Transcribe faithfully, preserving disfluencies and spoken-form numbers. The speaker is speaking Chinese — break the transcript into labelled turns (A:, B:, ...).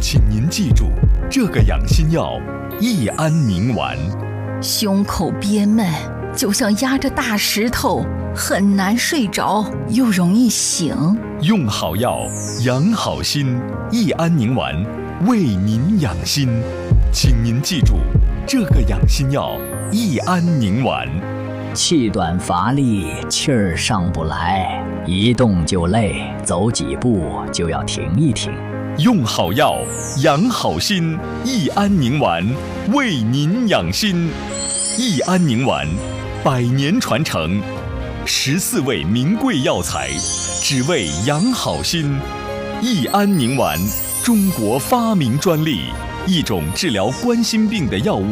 A: 请您记住这个养心药益安宁丸。
B: 胸口憋闷，就像压着大石头，很难睡着，又容易醒。
A: 用好药，养好心，益安宁丸为您养心。请您记住这个养心药益安宁丸。
C: 气短乏力，气儿上不来，一动就累，走几步就要停一停。
A: 用好药，养好心，益安宁丸为您养心。益安宁丸，百年传承，十四味名贵药材，只为养好心。益安宁丸，中国发明专利，一种治疗冠心病的药物。